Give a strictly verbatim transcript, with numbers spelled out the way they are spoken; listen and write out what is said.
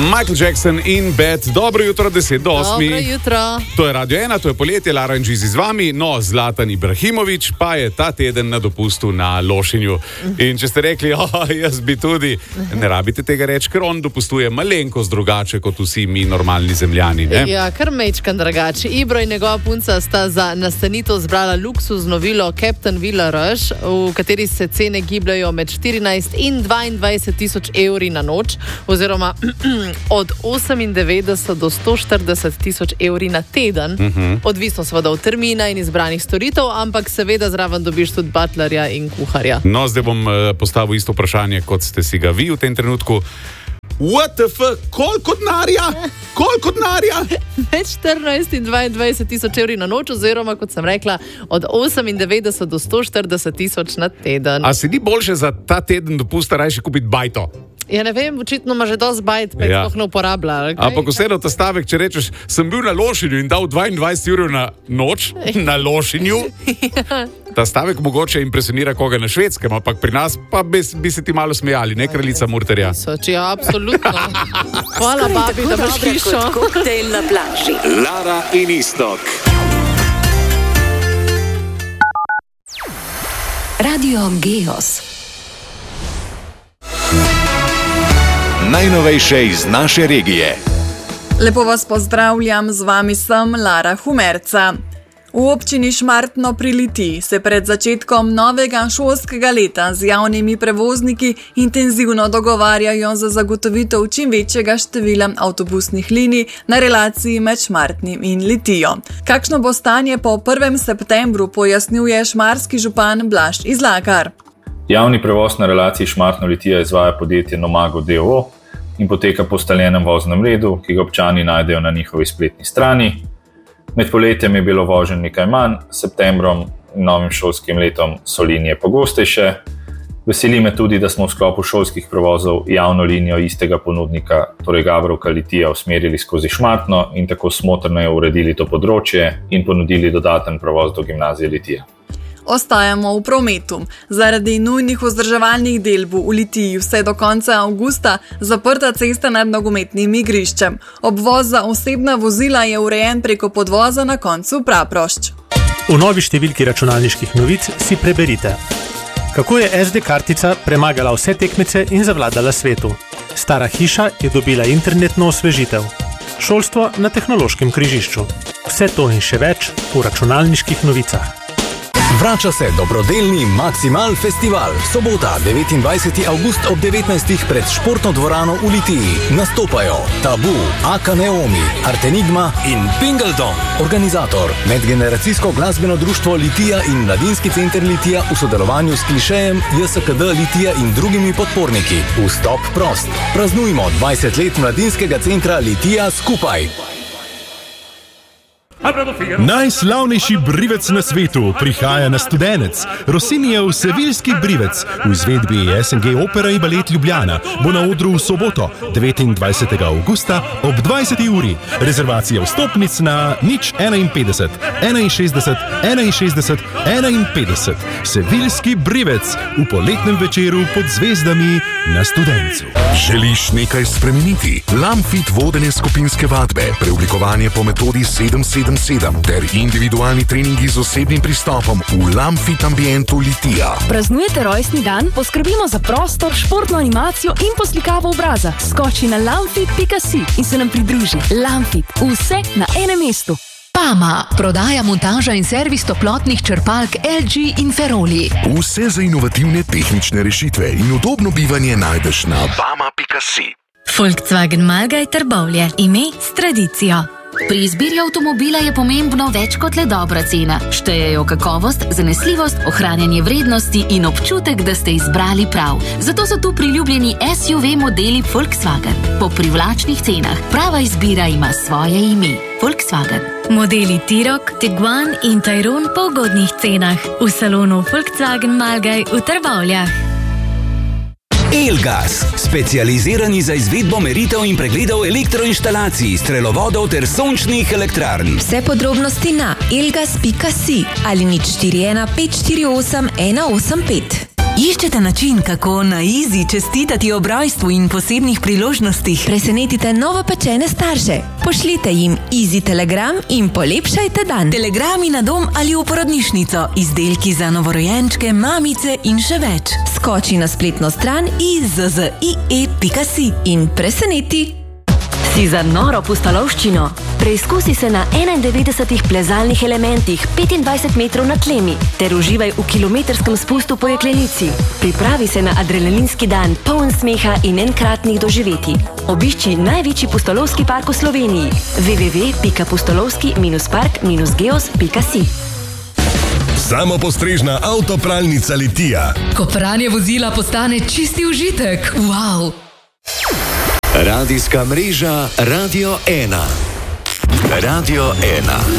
Michael Jackson in Bad. Dobro jutro, deset do osmih. Dobro jutro. To je Radio ena, to je poletje, Lara in Žizi z vami. No, Zlatan Ibrahimović pa je ta teden na dopustu na Lošinju. In če ste rekli, oh, jaz bi tudi, ne rabite tega reči, ker on dopustuje malenkost drugače kot vsi mi normalni zemljani. Ne? Ja, kar mečkan drugače. Ibro in njegova punca sta za nastanitev zbrala luksuzno vilo Captain Villa Rush, v kateri se cene gibljajo med štirinajst in dvaindvajset tisoč evri na noč, oziroma od osemindevetdeset do sto štirideset tisoč evri na teden, uh-huh. Odvisno seveda od termina in izbranih storitev, ampak seveda zraven dobiš tudi butlerja in kuharja. No, zdaj bom uh, postavil isto vprašanje, kot ste si ga vi v tem trenutku. What the fuck? Koliko denarja? Koliko denarja? Med štirinajst in dvaindvajset tisoč evri na noč, oziroma, kot sem rekla, od osemindevetdeset do sto štirideset tisoč na teden. A si ni boljše za ta teden dopusta rajši kupiti bajto? Ja, ne vem, očitno ima že dosti bajt, pa ja. jih ne uporablja. Ampak vseeno ta stavek, če rečeš, sem bil na Lošinju in dal dvaindvajset evrov na noč, na Lošinju, ja. Ta stavek mogoče impresionira koga na Švedskem, ampak pri nas pa bi, bi se ti malo smejali, ne kraljica Murterja. Soči, ja, absolutno. Hvala, babi, da imaš hišo. Koktejl na plaži. Lara in Iztok. Radio Geos. Najnovejše iz naše regije. Lepo vas pozdravljam, z vami sem Lara Humerca. V občini Šmartno pri Litiji se pred začetkom novega šolskega leta z javnimi prevozniki intenzivno dogovarjajo za zagotovitev čim večjega števila avtobusnih linij na relaciji med Šmartnim in Litijo. Kakšno bo stanje po prvem septembru, pojasnjuje šmarski župan Blaž Izlakar. Javni prevoz na relaciji Šmartno-Litija izvaja podjetje Nomago d. o. o. in poteka po ustaljenem voznem redu, ki ga občani najdejo na njihovi spletni strani. Med poletjem je bilo voženj nekaj manj, s septembrom in novim šolskim letom so linije pogostejše. Veseli me tudi, da smo v sklopu šolskih prevozov javno linijo istega ponudnika, torej Gabrovka-Litija, usmerili skozi Šmartno in tako smotrno uredili to področje in ponudili dodaten prevoz do gimnazije Litija. Ostajamo v prometu. Zaradi nujnih vzdrževalnih del bo v Litiji vse do konca avgusta zaprta cesta nad nogometnim igriščem. Obvoz za osebna vozila je urejen preko podvoza na koncu Praprošč. V novi številki računalniških novic si preberite. Kako je es de kartica premagala vse tekmece in zavladala svetu? Stara hiša je dobila internetno osvežitev. Šolstvo na tehnološkem križišču. Vse to in še več v računalniških novicah. Vrača se dobrodelni Maximal Festival. Sobota, devetindvajseti avgust ob devetnajstih pred športno dvorano v Litiji. Nastopajo Tabu, Aka Neomi, Artenigma in Pingledom. Organizator, medgeneracijsko glasbeno društvo Litija in Mladinski center Litija v sodelovanju s Klišejem, J S K D Litija in drugimi podporniki. Vstop prost. Praznujmo dvajset let Mladinskega centra Litija skupaj. Najslavnejši brivec na svetu prihaja na Studenec. Rossinijev Seviljski brivec v izvedbi S N G Opera in Balet Ljubljana bo na odru v soboto, devetindvajsetega avgusta ob dvajseti uri. Rezervacija vstopnic na nič enainpetdeset, enainšestdeset, enainšestdeset, enainpetdeset. Seviljski brivec v poletnem večeru pod zvezdami na Studencu. Želiš nekaj spremeniti? Lamfit vodenje skupinske vadbe, preoblikovanje po metodi sedem sedem sedem ter individualni treningi z osebnim pristopom v Lamfit ambientu Litija. Praznujete rojstni dan? Poskrbimo za prostor, športno animacijo in poslikavo obraza. Skoči na lamfit pika si in se nam pridruži. Lamfit. Vse na enem mestu. Pama. Prodaja, montaža in servis toplotnih črpalk L G in Feroli. Vse za inovativne tehnične rešitve in udobno bivanje najdeš na pama pika si. Volkswagen Malgaj Trbovlje. Ime s tradicijo. Pri izbiri avtomobila je pomembno več kot le dobra cena. Štejejo kakovost, zanesljivost, ohranjanje vrednosti in občutek, da ste izbrali prav. Zato so tu priljubljeni S U V modeli Volkswagen. Po privlačnih cenah. Prava izbira ima svoje ime. Volkswagen. Modeli T-Roc, Tiguan in Tayron po ugodnih cenah. V salonu Volkswagen Malgaj v Trbovljah. Elgas, specializirani za izvedbo meritev in pregledov elektroinštalacij, strelovodov ter sončnih elektrarn. Vse podrobnosti na elgas pika si ali nič štiri ena pet štiri osem ena osem pet. Iščete način, kako na easy čestitati ob rojstvu in posebnih priložnostih? Presenetite novopečene starše. Pošljite jim Easy Telegram in polepšajte dan. Telegrami na dom ali v porodnišnico, izdelki za novorojenčke, mamice in še več. Skoči na spletno stran i z z i e pika si in preseneti. Si za noro pustolovščino? Preizkusi se na enaindevetdesetih plezalnih elementih petindvajset metrov nad tlemi ter uživaj v kilometrskem spustu po jeklenici. Pripravi se na adrenalinski dan, poln smeha in enkratnih doživetij. Obišči največji pustolovski park v Sloveniji w w w pika pustolovski park geos pika si. Samopostrežna avtopralnica Litija. Ko pranje vozila postane čisti užitek. Wow! Radijska mreža Radio ena. Radio ena.